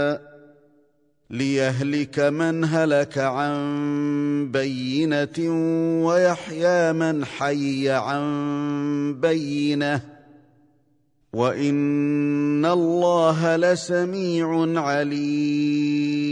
ليهلك من هلك عن بينة ويحيى من حي عن بينة وإن الله لسميع عليم.